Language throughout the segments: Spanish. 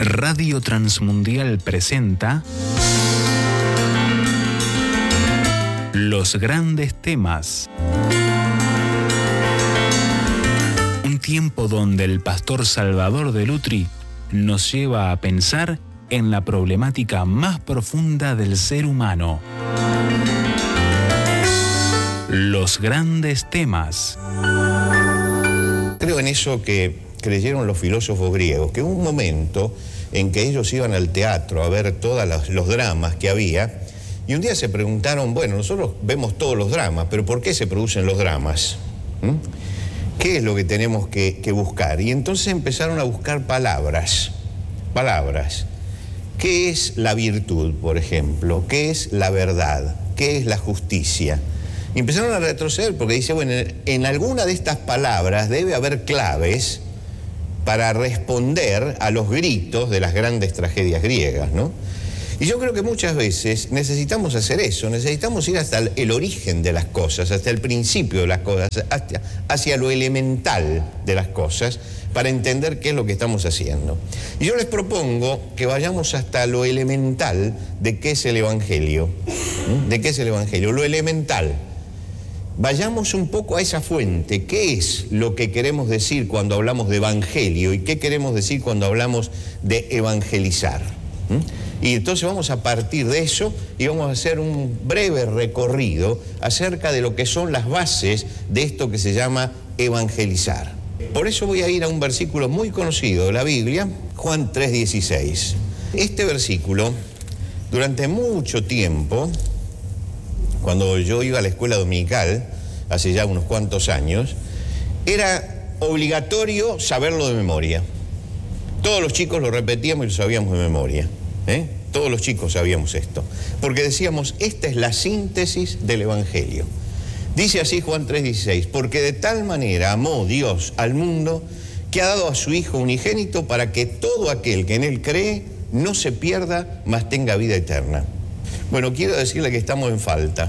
Radio Transmundial presenta Los Grandes Temas. Un tiempo donde el pastor Salvador de Lutri nos lleva a pensar en la problemática más profunda del ser humano. Los Grandes Temas. Creo en eso que creyeron los filósofos griegos, que hubo un momento en que ellos iban al teatro a ver todos los dramas que había, y un día se preguntaron, bueno, nosotros vemos todos los dramas, pero ¿por qué se producen los dramas? ¿Qué es lo que tenemos que buscar? Y entonces empezaron a buscar palabras. ¿Qué es la virtud, por ejemplo? ¿Qué es la verdad? ¿Qué es la justicia? Y empezaron a retroceder porque dice, bueno, en alguna de estas palabras debe haber claves para responder a los gritos de las grandes tragedias griegas, ¿no? Y yo creo que muchas veces necesitamos hacer eso, necesitamos ir hasta el origen de las cosas, hasta el principio de las cosas, hacia lo elemental de las cosas, para entender qué es lo que estamos haciendo. Y yo les propongo que vayamos hasta lo elemental de qué es el Evangelio. ¿De qué es el Evangelio? Lo elemental. Vayamos un poco a esa fuente. ¿Qué es lo que queremos decir cuando hablamos de evangelio y qué queremos decir cuando hablamos de evangelizar? Y entonces vamos a partir de eso y vamos a hacer un breve recorrido acerca de lo que son las bases de esto que se llama evangelizar. Por eso voy a ir a un versículo muy conocido de la Biblia, Juan 3:16. Este versículo, durante mucho tiempo, cuando yo iba a la escuela dominical, hace ya unos cuantos años, era obligatorio saberlo de memoria. Todos los chicos lo repetíamos y lo sabíamos de memoria. Todos los chicos sabíamos esto. Porque decíamos, esta es la síntesis del Evangelio. Dice así Juan 3:16, porque de tal manera amó Dios al mundo que ha dado a su Hijo unigénito para que todo aquel que en Él cree no se pierda, mas tenga vida eterna. Bueno, quiero decirle que estamos en falta,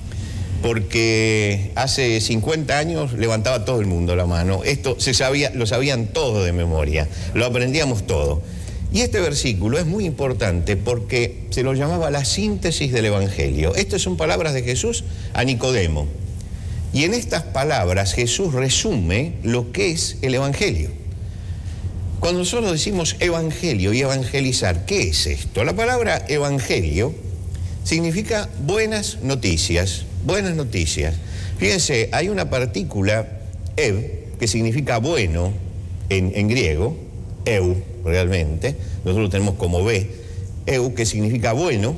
porque hace 50 años levantaba todo el mundo la mano. Esto lo sabían todo de memoria, lo aprendíamos todo. Y este versículo es muy importante porque se lo llamaba la síntesis del Evangelio. Estas son palabras de Jesús a Nicodemo. Y en estas palabras Jesús resume lo que es el Evangelio. Cuando nosotros decimos Evangelio y evangelizar, ¿qué es esto? La palabra Evangelio significa buenas noticias, buenas noticias. Fíjense, hay una partícula, ev, que significa bueno en griego, eu, realmente, nosotros lo tenemos como b, eu, que significa bueno.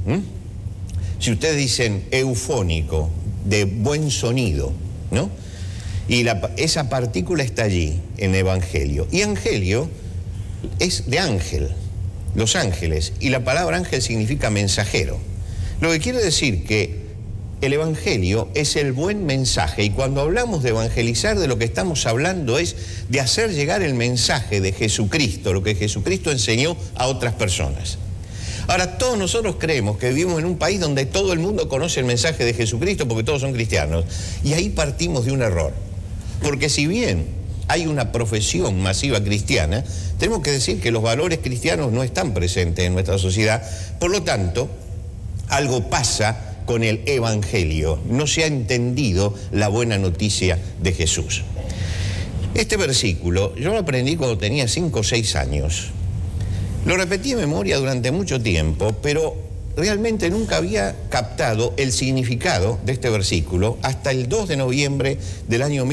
Si ustedes dicen eufónico, de buen sonido, ¿no? Y esa partícula está allí, en Evangelio. Y Angelio es de ángel, los ángeles, y la palabra ángel significa mensajero. Lo que quiere decir que el Evangelio es el buen mensaje, y cuando hablamos de evangelizar, de lo que estamos hablando es de hacer llegar el mensaje de Jesucristo, lo que Jesucristo enseñó a otras personas. Ahora, todos nosotros creemos que vivimos en un país donde todo el mundo conoce el mensaje de Jesucristo porque todos son cristianos, y ahí partimos de un error. Porque si bien hay una profesión masiva cristiana, tenemos que decir que los valores cristianos no están presentes en nuestra sociedad. Por lo tanto, algo pasa con el Evangelio. No se ha entendido la buena noticia de Jesús. Este versículo yo lo aprendí cuando tenía 5 o 6 años. Lo repetí en memoria durante mucho tiempo, pero realmente nunca había captado el significado de este versículo hasta el 2 de noviembre del año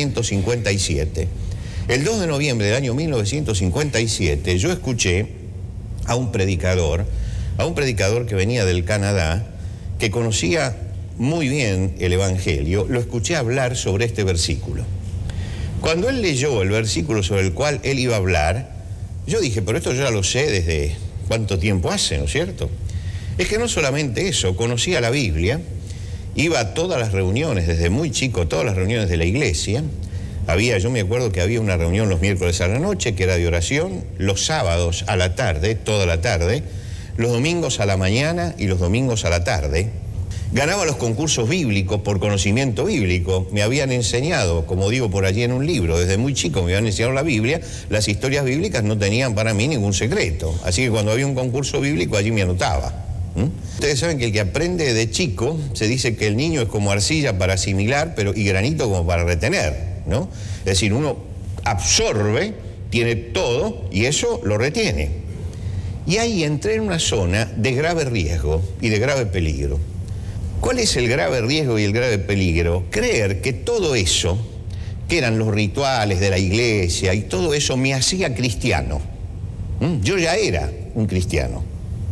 1957. El 2 de noviembre del año 1957 yo escuché a un predicador que venía del Canadá, que conocía muy bien el Evangelio. Lo escuché hablar sobre este versículo. Cuando él leyó el versículo sobre el cual él iba a hablar, yo dije, pero esto yo ya lo sé desde cuánto tiempo hace, ¿no es cierto? Es que no solamente eso, conocía la Biblia, iba a todas las reuniones, desde muy chico, todas las reuniones de la iglesia. Yo me acuerdo que había una reunión los miércoles a la noche, que era de oración, los sábados a la tarde, toda la tarde, los domingos a la mañana y los domingos a la tarde. Ganaba los concursos bíblicos por conocimiento bíblico. Me habían enseñado, como digo por allí en un libro, desde muy chico me habían enseñado la Biblia. Las historias bíblicas no tenían para mí ningún secreto. Así que cuando había un concurso bíblico allí me anotaba. Ustedes saben que el que aprende de chico, se dice que el niño es como arcilla para asimilar, y granito como para retener, ¿no? Es decir, uno absorbe, tiene todo y eso lo retiene. Y ahí entré en una zona de grave riesgo y de grave peligro. ¿Cuál es el grave riesgo y el grave peligro? Creer que todo eso, que eran los rituales de la iglesia y todo eso, me hacía cristiano. Yo ya era un cristiano.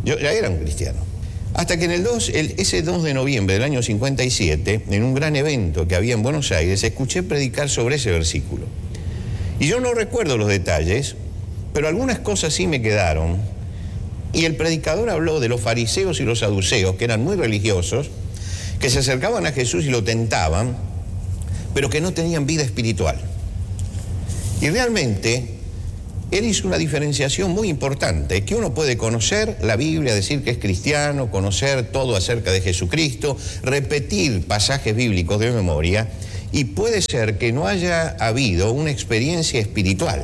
Hasta que ese 2 de noviembre del año 57, en un gran evento que había en Buenos Aires, escuché predicar sobre ese versículo. Y yo no recuerdo los detalles, pero algunas cosas sí me quedaron. Y el predicador habló de los fariseos y los saduceos, que eran muy religiosos, que se acercaban a Jesús y lo tentaban, pero que no tenían vida espiritual. Y realmente, él hizo una diferenciación muy importante, que uno puede conocer la Biblia, decir que es cristiano, conocer todo acerca de Jesucristo, repetir pasajes bíblicos de memoria, y puede ser que no haya habido una experiencia espiritual.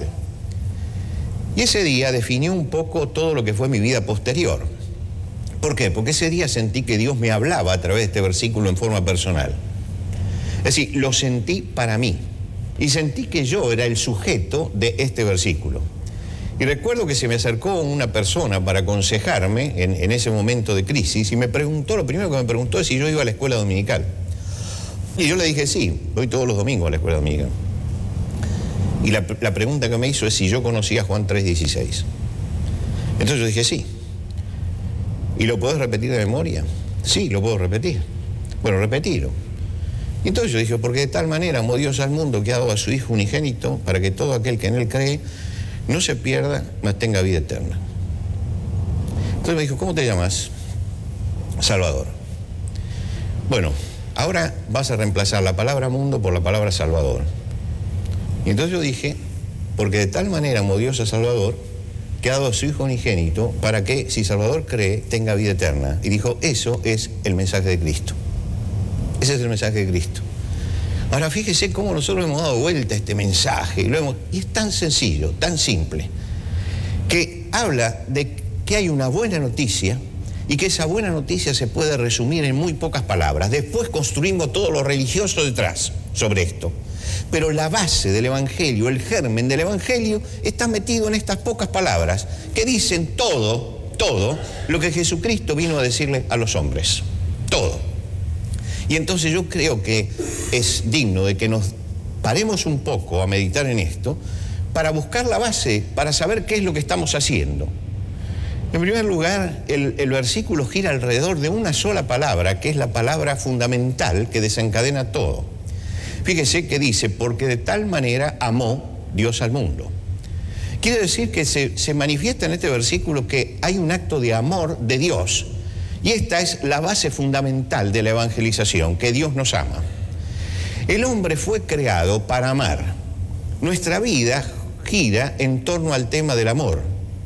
Y ese día definió un poco todo lo que fue mi vida posterior. ¿Por qué? Porque ese día sentí que Dios me hablaba a través de este versículo en forma personal. Es decir, lo sentí para mí. Y sentí que yo era el sujeto de este versículo. Y recuerdo que se me acercó una persona para aconsejarme en ese momento de crisis y me preguntó, lo primero que me preguntó es si yo iba a la escuela dominical. Y yo le dije, sí, voy todos los domingos a la escuela dominical. Y la pregunta que me hizo es si yo conocía Juan 3:16. Entonces yo dije, sí. ¿Y lo puedes repetir de memoria? Sí, lo puedo repetir. Bueno, repetilo. Y entonces yo dije, porque de tal manera amó Dios al mundo que ha dado a su Hijo unigénito para que todo aquel que en Él cree no se pierda, mas tenga vida eterna. Entonces me dijo, ¿cómo te llamas? Salvador. Bueno, ahora vas a reemplazar la palabra mundo por la palabra Salvador. Y entonces yo dije, porque de tal manera amó Dios a Salvador que ha dado a su Hijo unigénito para que, si Salvador cree, tenga vida eterna. Y dijo, eso es el mensaje de Cristo. Ese es el mensaje de Cristo. Ahora fíjese cómo nosotros hemos dado vuelta a este mensaje. Y es tan sencillo, tan simple, que habla de que hay una buena noticia y que esa buena noticia se puede resumir en muy pocas palabras. Después construimos todo lo religioso detrás sobre esto. Pero la base del Evangelio, el germen del Evangelio, está metido en estas pocas palabras que dicen todo lo que Jesucristo vino a decirle a los hombres. Todo. Y entonces yo creo que es digno de que nos paremos un poco a meditar en esto para buscar la base, para saber qué es lo que estamos haciendo. En primer lugar, el versículo gira alrededor de una sola palabra, que es la palabra fundamental que desencadena todo. Fíjese que dice, porque de tal manera amó Dios al mundo. Quiere decir que se manifiesta en este versículo que hay un acto de amor de Dios. Y esta es la base fundamental de la evangelización, que Dios nos ama. El hombre fue creado para amar. Nuestra vida gira en torno al tema del amor.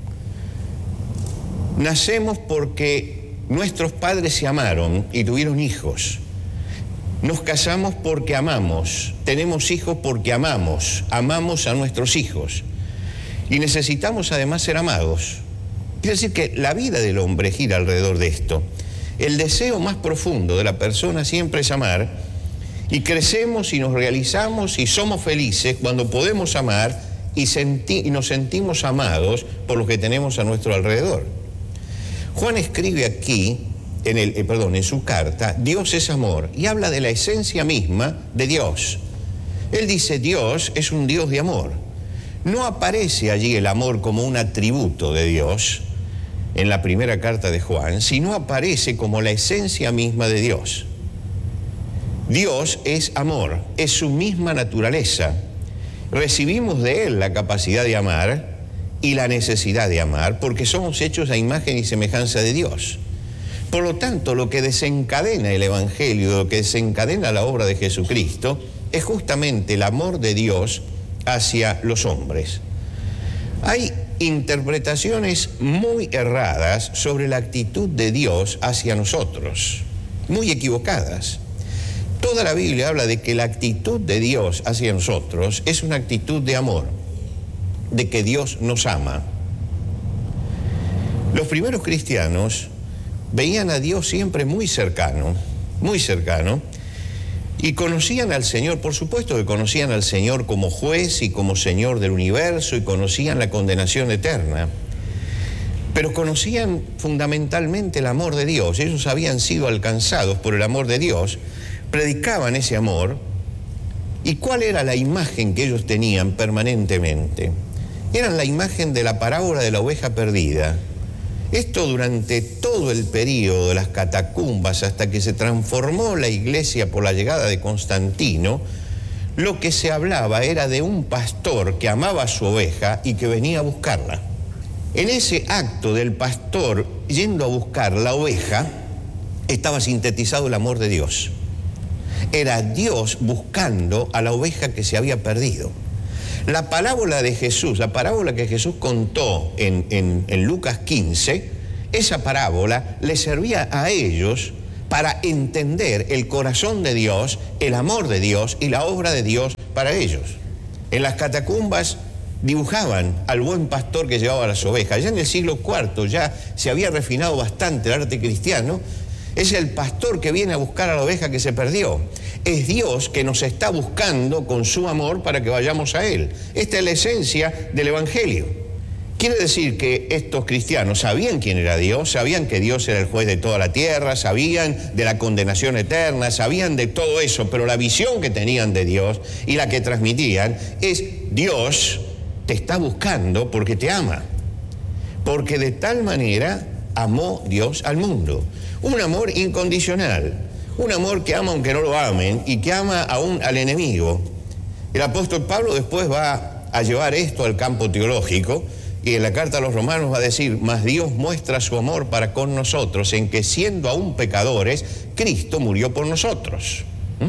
Nacemos porque nuestros padres se amaron y tuvieron hijos. Nos casamos porque amamos, tenemos hijos porque amamos a nuestros hijos. Y necesitamos además ser amados. Quiere decir que la vida del hombre gira alrededor de esto. El deseo más profundo de la persona siempre es amar, y crecemos y nos realizamos y somos felices cuando podemos amar y nos sentimos amados por los que tenemos a nuestro alrededor. Juan escribe aquí, en su carta, Dios es amor, y habla de la esencia misma de Dios. Él dice, Dios es un Dios de amor. No aparece allí el amor como un atributo de Dios en la primera carta de Juan, sino aparece como la esencia misma de Dios. Dios es amor, es su misma naturaleza. Recibimos de Él la capacidad de amar y la necesidad de amar, porque somos hechos a imagen y semejanza de Dios. Por lo tanto, lo que desencadena el Evangelio, lo que desencadena la obra de Jesucristo, es justamente el amor de Dios hacia los hombres. Hay interpretaciones muy erradas sobre la actitud de Dios hacia nosotros. muy equivocadas. Toda la Biblia habla de que la actitud de Dios hacia nosotros es una actitud de amor, de que Dios nos ama. Los primeros cristianos veían a Dios siempre muy cercano, y conocían al Señor, por supuesto que conocían al Señor como juez y como Señor del universo, y conocían la condenación eterna, pero conocían fundamentalmente el amor de Dios. Ellos habían sido alcanzados por el amor de Dios, predicaban ese amor. ¿Y cuál era la imagen que ellos tenían permanentemente? Eran la imagen de la parábola de la oveja perdida. Esto durante todo el periodo de las catacumbas, hasta que se transformó la iglesia por la llegada de Constantino, lo que se hablaba era de un pastor que amaba a su oveja y que venía a buscarla. En ese acto del pastor yendo a buscar la oveja, estaba sintetizado el amor de Dios. Era Dios buscando a la oveja que se había perdido. La parábola de Jesús, la parábola que Jesús contó en Lucas 15, esa parábola les servía a ellos para entender el corazón de Dios, el amor de Dios y la obra de Dios para ellos. En las catacumbas dibujaban al buen pastor que llevaba las ovejas. Ya en el siglo IV ya se había refinado bastante el arte cristiano. Es el pastor que viene a buscar a la oveja que se perdió. Es Dios que nos está buscando con su amor para que vayamos a Él. Esta es la esencia del Evangelio. Quiere decir que estos cristianos sabían quién era Dios, sabían que Dios era el juez de toda la tierra, sabían de la condenación eterna, sabían de todo eso, pero la visión que tenían de Dios y la que transmitían es: Dios te está buscando porque te ama. Porque de tal manera amó Dios al mundo. Un amor incondicional, un amor que ama aunque no lo amen y que ama aún al enemigo. El apóstol Pablo después va a llevar esto al campo teológico y en la carta a los Romanos va a decir: mas Dios muestra su amor para con nosotros en que, siendo aún pecadores, Cristo murió por nosotros.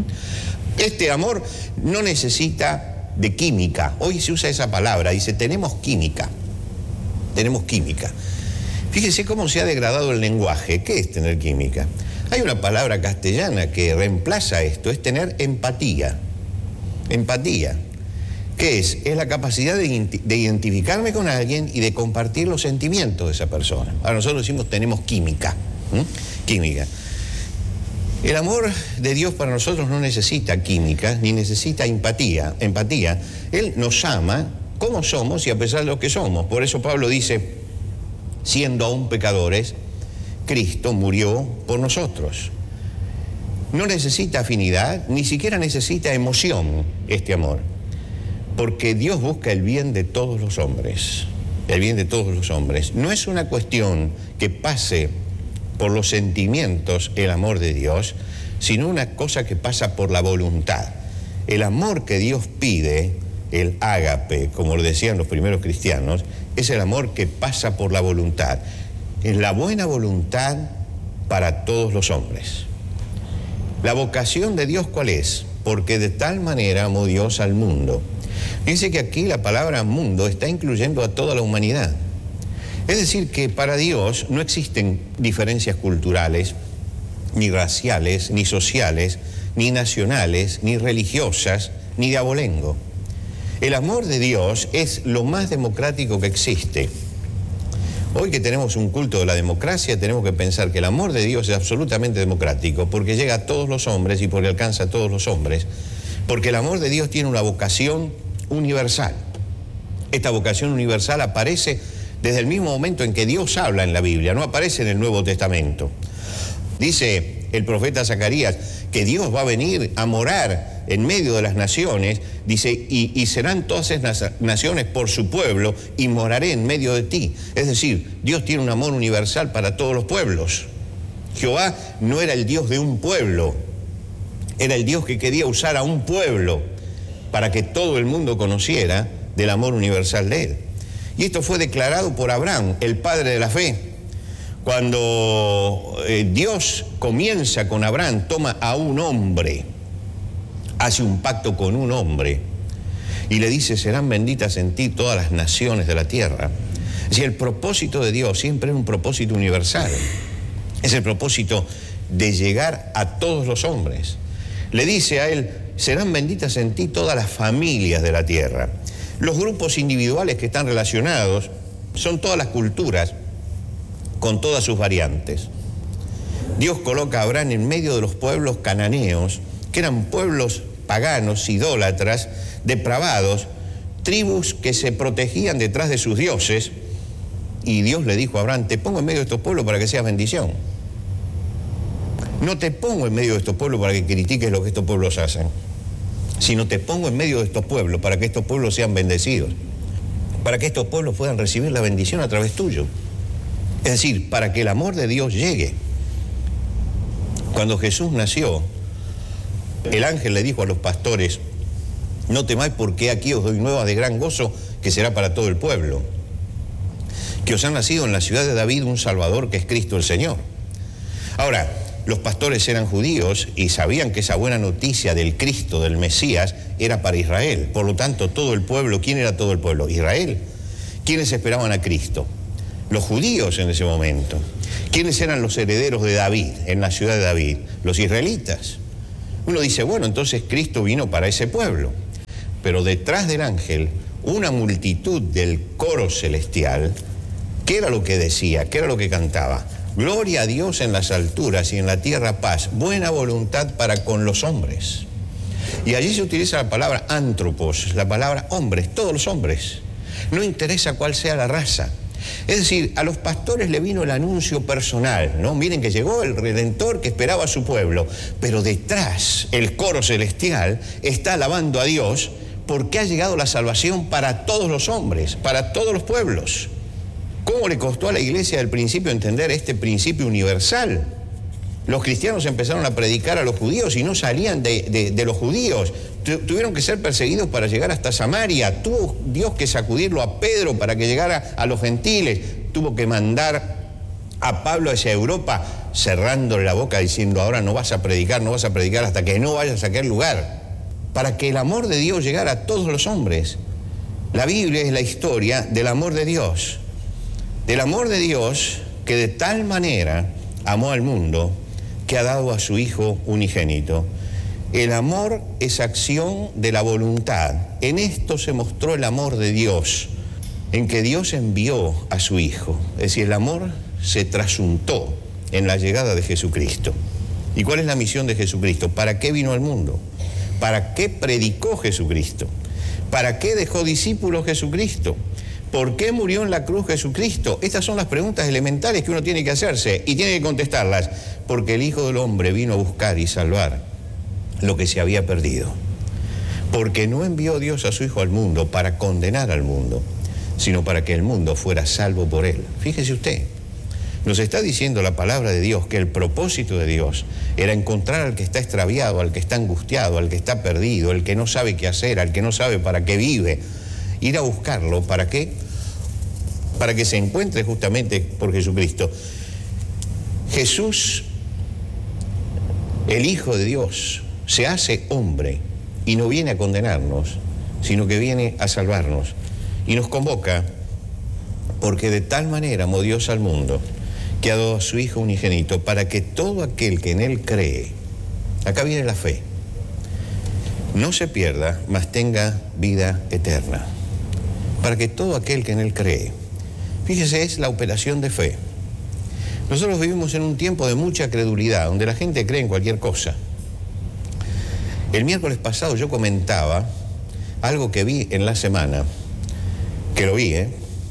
Este amor no necesita de química. Hoy se usa esa palabra, dice: tenemos química. Tenemos química. Fíjese cómo se ha degradado el lenguaje. ¿Qué es tener química? Hay una palabra castellana que reemplaza esto, es tener empatía. Empatía. ¿Qué es? Es la capacidad de identificarme con alguien y de compartir los sentimientos de esa persona. Ahora nosotros decimos: tenemos química. Química. El amor de Dios para nosotros no necesita química, ni necesita empatía. Él nos ama como somos y a pesar de lo que somos. Por eso Pablo dice: siendo aún pecadores, Cristo murió por nosotros. No necesita afinidad, ni siquiera necesita emoción este amor, porque Dios busca el bien de todos los hombres, el bien de todos los hombres. No es una cuestión que pase por los sentimientos el amor de Dios, sino una cosa que pasa por la voluntad. El amor que Dios pide, el ágape, como lo decían los primeros cristianos, es el amor que pasa por la voluntad. Es la buena voluntad para todos los hombres. La vocación de Dios, ¿cuál es? Porque de tal manera amó Dios al mundo. Fíjense que aquí la palabra mundo está incluyendo a toda la humanidad. Es decir, que para Dios no existen diferencias culturales, ni raciales, ni sociales, ni nacionales, ni religiosas, ni de abolengo. El amor de Dios es lo más democrático que existe. Hoy que tenemos un culto de la democracia, tenemos que pensar que el amor de Dios es absolutamente democrático, porque llega a todos los hombres y porque alcanza a todos los hombres, porque el amor de Dios tiene una vocación universal. Esta vocación universal aparece desde el mismo momento en que Dios habla en la Biblia, no aparece en el Nuevo Testamento. Dice el profeta Zacarías que Dios va a venir a morar en medio de las naciones, dice, y serán todas esas naciones por su pueblo, y moraré en medio de ti. Es decir, Dios tiene un amor universal para todos los pueblos. Jehová no era el Dios de un pueblo, era el Dios que quería usar a un pueblo para que todo el mundo conociera del amor universal de Él. Y esto fue declarado por Abraham, el padre de la fe. Cuando Dios comienza con Abraham, toma a un hombre, hace un pacto con un hombre y le dice: serán benditas en ti todas las naciones de la tierra. Es decir, el propósito de Dios siempre es un propósito universal. Es el propósito de llegar a todos los hombres. Le dice a él, serán benditas en ti todas las familias de la tierra. Los grupos individuales que están relacionados son todas las culturas, con todas sus variantes. Dios coloca a Abraham en medio de los pueblos cananeos, que eran pueblos paganos, idólatras, depravados, tribus que se protegían detrás de sus dioses, y Dios le dijo a Abraham, te pongo en medio de estos pueblos para que seas bendición. No te pongo en medio de estos pueblos para que critiques lo que estos pueblos hacen, sino te pongo en medio de estos pueblos para que estos pueblos sean bendecidos, para que estos pueblos puedan recibir la bendición a través tuyo. Es decir, para que el amor de Dios llegue. Cuando Jesús nació, el ángel le dijo a los pastores, no temáis porque aquí os doy nuevas de gran gozo que será para todo el pueblo, que os ha nacido en la ciudad de David un Salvador que es Cristo el Señor. Ahora, los pastores eran judíos y sabían que esa buena noticia del Cristo, del Mesías, era para Israel. Por lo tanto, todo el pueblo, ¿quién era todo el pueblo? Israel. ¿Quiénes esperaban a Cristo? Los judíos en ese momento. ¿Quiénes eran los herederos de David, en la ciudad de David? Los israelitas. Uno dice, bueno, entonces Cristo vino para ese pueblo. Pero detrás del ángel, una multitud del coro celestial, ¿qué era lo que decía? ¿Qué era lo que cantaba? Gloria a Dios en las alturas y en la tierra paz, buena voluntad para con los hombres. Y allí se utiliza la palabra antropos, la palabra hombres, todos los hombres. No interesa cuál sea la raza. Es decir, a los pastores le vino el anuncio personal, ¿no? Miren que llegó el Redentor que esperaba a su pueblo, pero detrás el coro celestial está alabando a Dios porque ha llegado la salvación para todos los hombres, para todos los pueblos. ¿Cómo le costó a la iglesia al principio entender este principio universal? Los cristianos empezaron a predicar a los judíos y no salían de los judíos. Tuvieron que ser perseguidos para llegar hasta Samaria. Tuvo Dios que sacudirlo a Pedro para que llegara a los gentiles. Tuvo que mandar a Pablo hacia Europa, cerrándole la boca diciendo, ahora no vas a predicar hasta que no vayas a aquel lugar. Para que el amor de Dios llegara a todos los hombres. La Biblia es la historia del amor de Dios. Del amor de Dios que de tal manera amó al mundo que ha dado a su Hijo unigénito. El amor es acción de la voluntad. En esto se mostró el amor de Dios, en que Dios envió a su Hijo. Es decir, el amor se trasuntó en la llegada de Jesucristo. ¿Y cuál es la misión de Jesucristo? ¿Para qué vino al mundo? ¿Para qué predicó Jesucristo? ¿Para qué dejó discípulos Jesucristo? ¿Por qué murió en la cruz Jesucristo? Estas son las preguntas elementales que uno tiene que hacerse y tiene que contestarlas, porque el Hijo del Hombre vino a buscar y salvar lo que se había perdido. Porque no envió Dios a su Hijo al mundo para condenar al mundo, sino para que el mundo fuera salvo por él. Fíjese usted, nos está diciendo la palabra de Dios que el propósito de Dios era encontrar al que está extraviado, al que está angustiado, al que está perdido, al que no sabe qué hacer, al que no sabe para qué vive. Ir a buscarlo, ¿para qué? Para que se encuentre justamente por Jesucristo. Jesús, el Hijo de Dios, se hace hombre y no viene a condenarnos, sino que viene a salvarnos. Y nos convoca porque de tal manera amó Dios al mundo que ha dado a su Hijo unigénito para que todo aquel que en Él cree, acá viene la fe, no se pierda, mas tenga vida eterna. Para que todo aquel que en Él cree. Fíjese, es la operación de fe. Nosotros vivimos en un tiempo de mucha credulidad, donde la gente cree en cualquier cosa. El miércoles pasado yo comentaba algo que vi en la semana, que lo vi,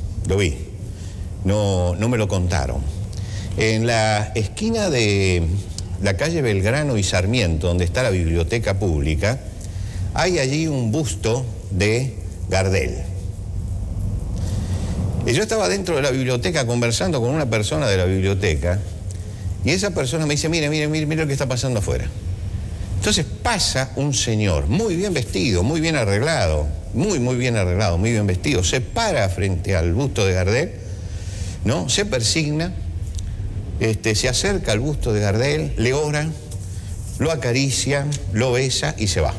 no me lo contaron. En la esquina de la calle Belgrano y Sarmiento, donde está la biblioteca pública, hay allí un busto de Gardel. Y yo estaba dentro de la biblioteca conversando con una persona de la biblioteca y esa persona me dice, mire lo que está pasando afuera. Entonces pasa un señor muy bien vestido, muy bien arreglado, muy bien vestido, se para frente al busto de Gardel, ¿no? Se persigna, se acerca al busto de Gardel, le ora, lo acaricia, lo besa y se va.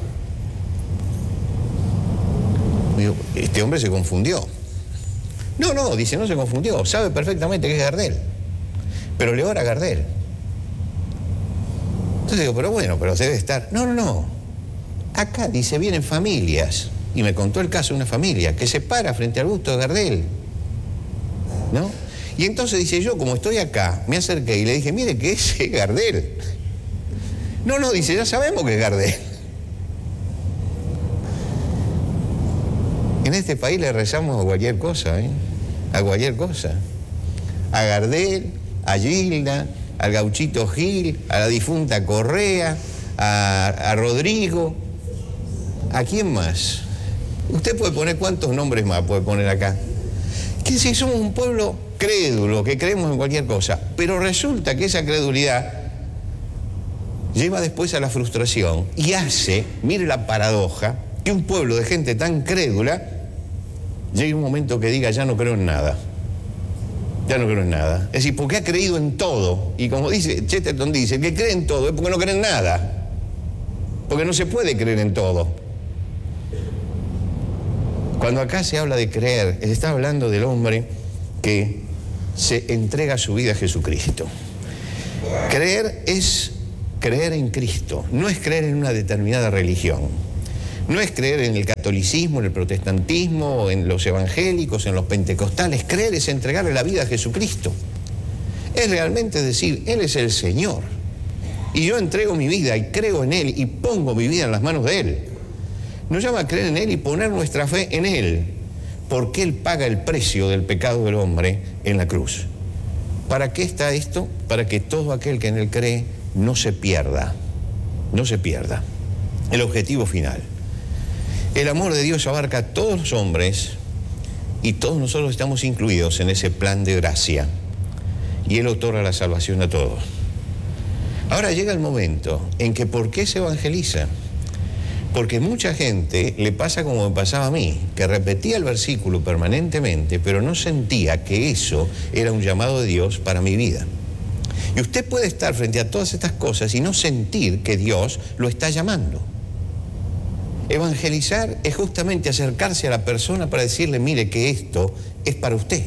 Digo, este hombre se confundió. No, dice, no se confundió, sabe perfectamente que es Gardel, pero le ora a Gardel. Entonces digo, pero bueno, pero debe estar. No. Acá dice, vienen familias. Y me contó el caso de una familia que se para frente al busto de Gardel, ¿no? Y entonces dice, yo como estoy acá, me acerqué y le dije, mire que ese es Gardel. No, dice, ya sabemos que es Gardel. En este país le rezamos a cualquier cosa, ¿eh? A cualquier cosa. A Gardel, a Gilda, al gauchito Gil, a la difunta Correa, a Rodrigo. ¿A quién más? Usted puede poner cuántos nombres más puede poner acá. Que si somos un pueblo crédulo, que creemos en cualquier cosa, pero resulta que esa credulidad lleva después a la frustración y hace, mire la paradoja, que un pueblo de gente tan crédula llegue un momento que diga, ya no creo en nada. Ya no creo en nada. Es decir, porque ha creído en todo. Y como dice Chesterton, dice, el que cree en todo es porque no cree en nada. Porque no se puede creer en todo. Cuando acá se habla de creer, se está hablando del hombre que se entrega su vida a Jesucristo. Creer es creer en Cristo, no es creer en una determinada religión. No es creer en el catolicismo, en el protestantismo, en los evangélicos, en los pentecostales. Creer es entregarle la vida a Jesucristo. Es realmente decir, Él es el Señor. Y yo entrego mi vida y creo en Él y pongo mi vida en las manos de Él. Nos llama a creer en Él y poner nuestra fe en Él, porque Él paga el precio del pecado del hombre en la cruz. ¿Para qué está esto? Para que todo aquel que en Él cree no se pierda. No se pierda. El objetivo final. El amor de Dios abarca a todos los hombres y todos nosotros estamos incluidos en ese plan de gracia. Y Él otorga la salvación a todos. Ahora llega el momento en que ¿por qué se evangeliza? Porque mucha gente le pasa como me pasaba a mí, que repetía el versículo permanentemente, pero no sentía que eso era un llamado de Dios para mi vida. Y usted puede estar frente a todas estas cosas y no sentir que Dios lo está llamando. Evangelizar es justamente acercarse a la persona para decirle, mire, que esto es para usted.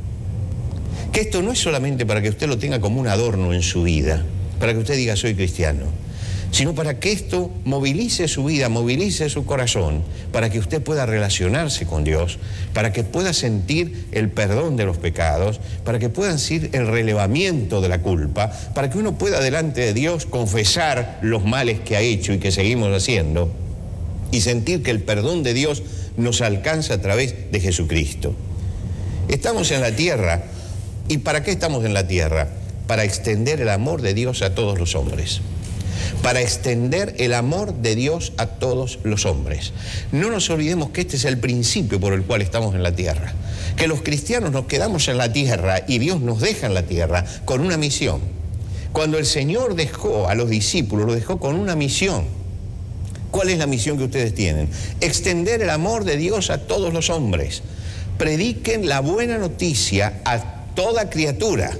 Que esto no es solamente para que usted lo tenga como un adorno en su vida, para que usted diga, soy cristiano, sino para que esto movilice su vida, movilice su corazón, para que usted pueda relacionarse con Dios, para que pueda sentir el perdón de los pecados, para que pueda sentir el relevamiento de la culpa, para que uno pueda delante de Dios confesar los males que ha hecho y que seguimos haciendo, y sentir que el perdón de Dios nos alcanza a través de Jesucristo. Estamos en la tierra, ¿y para qué estamos en la tierra? Para extender el amor de Dios a todos los hombres. Para extender el amor de Dios a todos los hombres. No nos olvidemos que este es el principio por el cual estamos en la tierra. Que los cristianos nos quedamos en la tierra y Dios nos deja en la tierra con una misión. Cuando el Señor dejó a los discípulos, los dejó con una misión. ¿Cuál es la misión que ustedes tienen? Extender el amor de Dios a todos los hombres. Prediquen la buena noticia a toda criatura.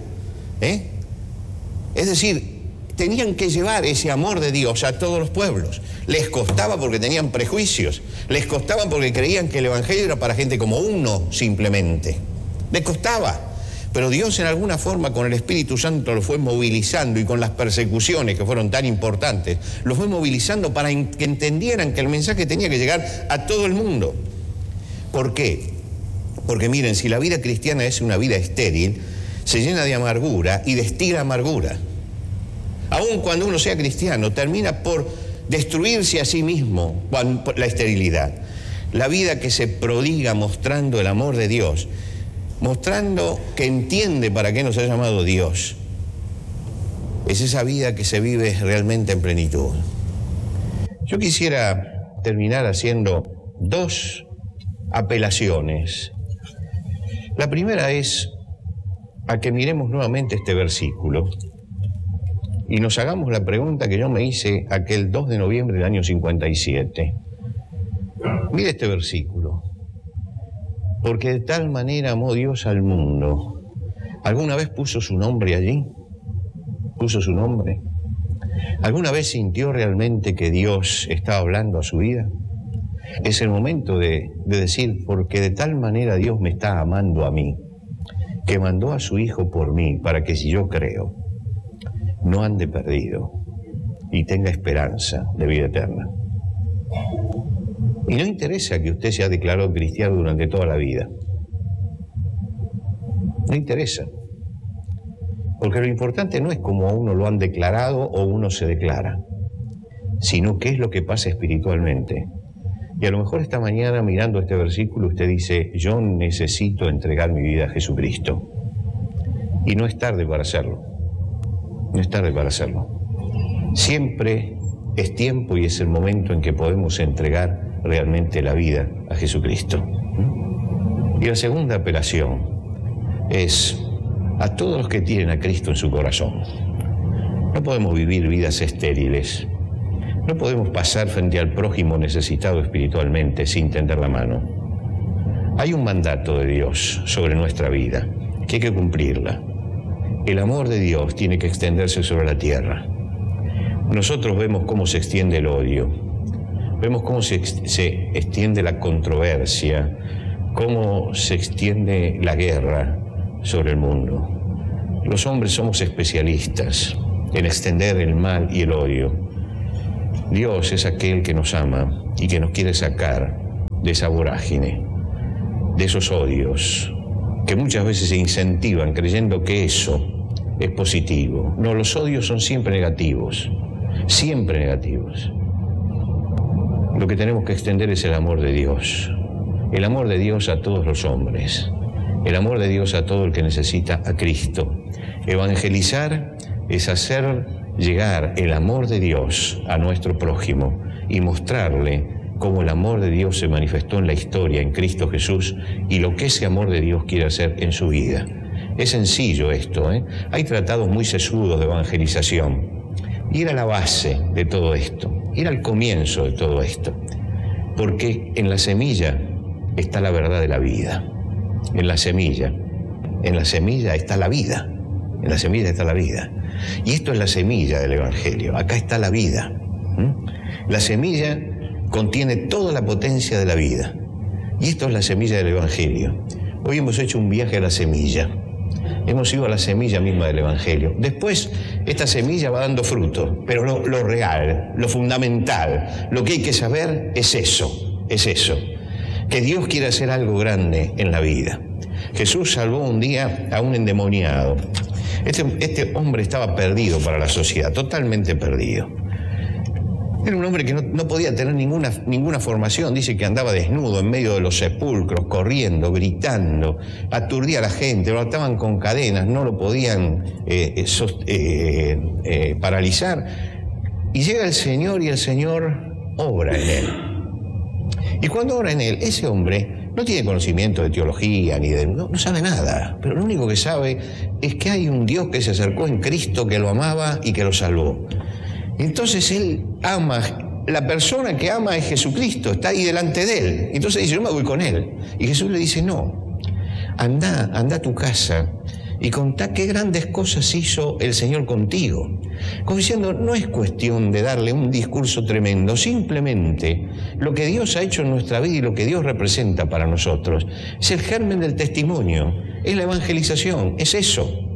Es decir, tenían que llevar ese amor de Dios a todos los pueblos. Les costaba porque tenían prejuicios. Les costaba porque creían que el evangelio era para gente como uno simplemente. Les costaba. Pero Dios en alguna forma con el Espíritu Santo lo fue movilizando y con las persecuciones que fueron tan importantes, lo fue movilizando para que entendieran que el mensaje tenía que llegar a todo el mundo. ¿Por qué? Porque miren, si la vida cristiana es una vida estéril, se llena de amargura y destila amargura. Aun cuando uno sea cristiano, termina por destruirse a sí mismo por la esterilidad. La vida que se prodiga mostrando el amor de Dios, mostrando que entiende para qué nos ha llamado Dios, es esa vida que se vive realmente en plenitud. Yo quisiera terminar haciendo dos apelaciones. La primera es a que miremos nuevamente este versículo y nos hagamos la pregunta que yo me hice aquel 2 de noviembre del año 57. Mire este versículo. Porque de tal manera amó Dios al mundo. ¿Alguna vez puso su nombre allí? ¿Puso su nombre? ¿Alguna vez sintió realmente que Dios estaba hablando a su vida? Es el momento de decir, porque de tal manera Dios me está amando a mí, que mandó a su Hijo por mí, para que si yo creo, no ande perdido, y tenga esperanza de vida eterna. Y no interesa que usted se haya declarado cristiano durante toda la vida. No interesa. Porque lo importante no es cómo a uno lo han declarado o uno se declara, sino qué es lo que pasa espiritualmente. Y a lo mejor esta mañana, mirando este versículo, usted dice, yo necesito entregar mi vida a Jesucristo. Y no es tarde para hacerlo. No es tarde para hacerlo. Siempre es tiempo y es el momento en que podemos entregar realmente la vida a Jesucristo. Y la segunda apelación es a todos los que tienen a Cristo en su corazón. No podemos vivir vidas estériles. No podemos pasar frente al prójimo necesitado espiritualmente sin tender la mano. Hay un mandato de Dios sobre nuestra vida que hay que cumplirla. El amor de Dios tiene que extenderse sobre la tierra. Nosotros vemos cómo se extiende el odio, vemos cómo se extiende la controversia, cómo se extiende la guerra sobre el mundo. Los hombres somos especialistas en extender el mal y el odio. Dios es aquel que nos ama y que nos quiere sacar de esa vorágine, de esos odios, que muchas veces se incentivan creyendo que eso es positivo. No, los odios son siempre negativos, siempre negativos. Lo que tenemos que extender es el amor de Dios a todos los hombres, el amor de Dios a todo el que necesita a Cristo. Evangelizar es hacer llegar el amor de Dios a nuestro prójimo y mostrarle cómo el amor de Dios se manifestó en la historia, en Cristo Jesús, y lo que ese amor de Dios quiere hacer en su vida. Es sencillo esto, ¿eh? Hay tratados muy sesudos de evangelización. Ir a la base de todo esto, ir al comienzo de todo esto, porque en la semilla está la verdad de la vida. En la semilla está la vida. En la semilla está la vida. Y esto es la semilla del Evangelio. Acá está la vida. La semilla contiene toda la potencia de la vida. Y esto es la semilla del Evangelio. Hoy hemos hecho un viaje a la semilla. Hemos ido a la semilla misma del Evangelio. Después, esta semilla va dando fruto. Pero lo real, lo fundamental, lo que hay que saber es eso. Que Dios quiere hacer algo grande en la vida. Jesús salvó un día a un endemoniado. Este hombre estaba perdido para la sociedad, totalmente perdido. Era un hombre que no podía tener ninguna formación. Dice que andaba desnudo en medio de los sepulcros, corriendo, gritando, aturdía a la gente, lo ataban con cadenas, no lo podían paralizar. Y llega el Señor y el Señor obra en él. Y cuando obra en él, ese hombre no tiene conocimiento de teología, no sabe nada, pero lo único que sabe es que hay un Dios que se acercó en Cristo, que lo amaba y que lo salvó. Entonces él ama, la persona que ama es Jesucristo, está ahí delante de él. Entonces dice, yo me voy con él. Y Jesús le dice, no, anda a tu casa y contá qué grandes cosas hizo el Señor contigo. Como diciendo, no es cuestión de darle un discurso tremendo, simplemente lo que Dios ha hecho en nuestra vida y lo que Dios representa para nosotros. Es el germen del testimonio, es la evangelización, es eso,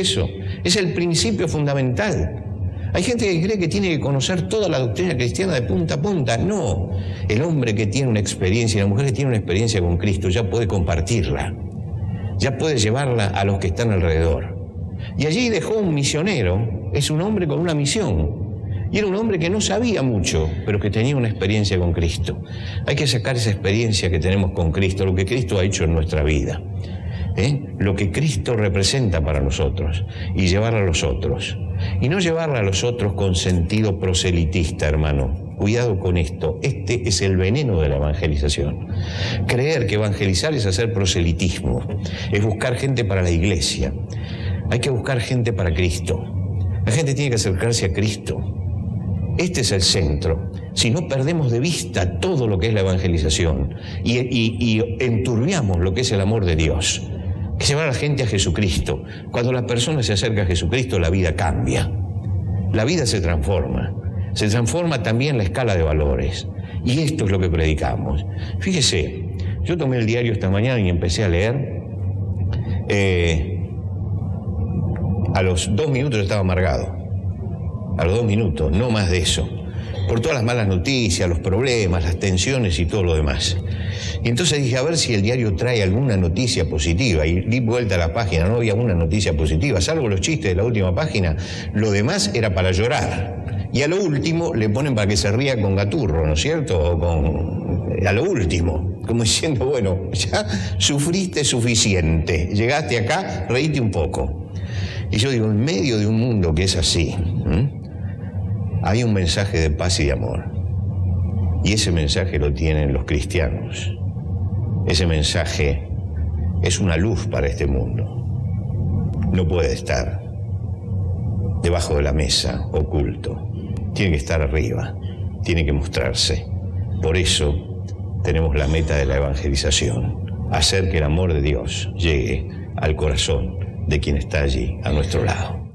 es el principio fundamental. Hay gente que cree que tiene que conocer toda la doctrina cristiana de punta a punta. No, el hombre que tiene una experiencia, la mujer que tiene una experiencia con Cristo ya puede compartirla, ya puede llevarla a los que están alrededor. Y allí dejó un misionero, es un hombre con una misión. Y era un hombre que no sabía mucho, pero que tenía una experiencia con Cristo. Hay que sacar esa experiencia que tenemos con Cristo, lo que Cristo ha hecho en nuestra vida, lo que Cristo representa para nosotros, y llevarla a los otros. Y no llevarla a los otros con sentido proselitista, hermano. Cuidado con esto. Este es el veneno de la evangelización. Creer que evangelizar es hacer proselitismo, es buscar gente para la iglesia. Hay que buscar gente para Cristo. La gente tiene que acercarse a Cristo. Este es el centro. Si no, perdemos de vista todo lo que es la evangelización y enturbiamos lo que es el amor de Dios. Que llevar a la gente a Jesucristo. Cuando la persona se acerca a Jesucristo, la vida cambia. La vida se transforma. Se transforma también la escala de valores. Y esto es lo que predicamos. Fíjese, yo tomé el diario esta mañana y empecé a leer. A los 2 minutos estaba amargado. a los 2 minutos, no más de eso. Por todas las malas noticias, los problemas, las tensiones y todo lo demás. Y entonces dije, a ver si el diario trae alguna noticia positiva. Y di vuelta a la página, no había una noticia positiva, salvo los chistes de la última página. Lo demás era para llorar. Y a lo último le ponen para que se ría con Gaturro, ¿no es cierto? A lo último, como diciendo, bueno, ya sufriste suficiente. Llegaste acá, reíte un poco. Y yo digo, en medio de un mundo que es así, hay un mensaje de paz y de amor. Y ese mensaje lo tienen los cristianos. Ese mensaje es una luz para este mundo. No puede estar debajo de la mesa, oculto. Tiene que estar arriba, tiene que mostrarse. Por eso tenemos la meta de la evangelización, hacer que el amor de Dios llegue al corazón de quien está allí a nuestro lado.